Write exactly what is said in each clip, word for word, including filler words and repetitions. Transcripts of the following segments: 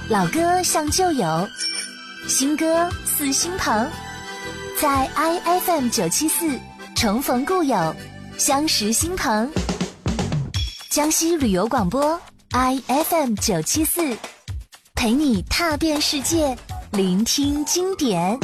老歌像旧友，新歌似新朋，在 I F M 九七四重逢故友，相识新朋。江西旅游广播 I F M 九七四，陪你踏遍世界，聆听经典。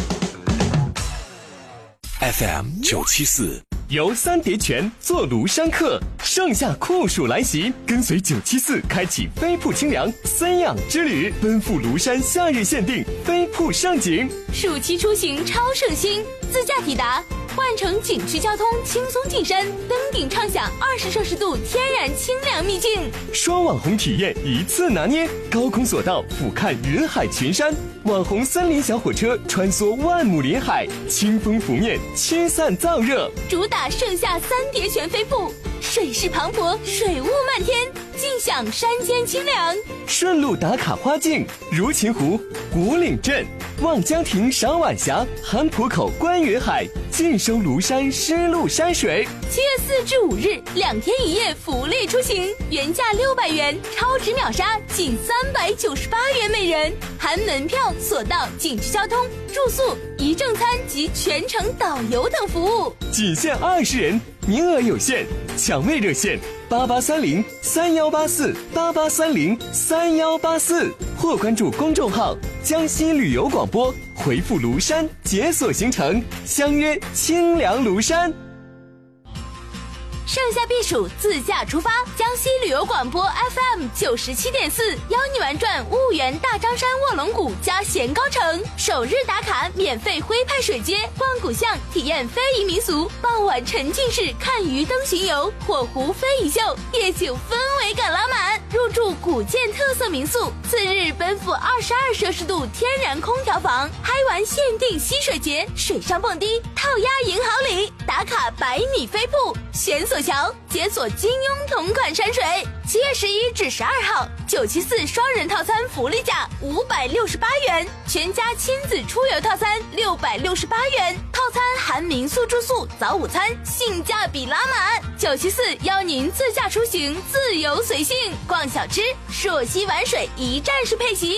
F M 九七四。 游三叠泉，坐庐山客，盛夏酷暑来袭，跟随九七四开启飞瀑清凉森养之旅，奔赴庐山夏日限定飞瀑盛景。 暑期出行超省心，自驾抵达，换乘景区交通轻松进山，登顶畅享二十摄氏度天然清凉秘境。 双网红体验一次拿捏，高空索道俯瞰云海群山，网红森林小火车穿梭万亩林海，清风拂面，驱散燥热。 主打盛夏三叠泉飞瀑，水势磅礴，水雾漫天，尽享山间清凉。 顺路打卡花境，如琴湖、古岭镇、望江亭赏晚霞，韩浦口观云海，尽收庐山湿漉山水。 七月四至五日，两天一夜福利出行，原价六百元，超值秒杀仅三百九十八元每人，含门票、索道、景区交通、住宿、一正餐及全程导游等服务， 仅限二十人，名额有限，抢位热线八八三零三幺八四八八三零三幺八四，或关注公众号江西旅游广播，回复庐山解锁行程，相约清凉庐山。 盛夏避暑，自驾出发，江西旅游广播 F M 九十七点四邀你玩转婺源大张山卧龙谷加咸高城，首日打卡免费徽派水街，逛古巷，体验非遗民俗，傍晚沉浸式看鱼灯巡游，火湖非遗秀，夜景氛围感拉满，入住古建特色民宿。次日奔赴二十二摄氏度天然空调房，嗨玩限定溪水节，水上蹦迪，套鸭赢好礼，打卡百米飞瀑，悬索桥，解锁金庸同款山水。七月十一至十二号，九七四双人套餐福利价五百六十八元，全家亲子出游套餐六百六十八元，套餐含民宿住宿、早午餐，性价比拉满。九七四邀您自驾出行，自由随性，逛小吃，朔溪玩水一站式配齐，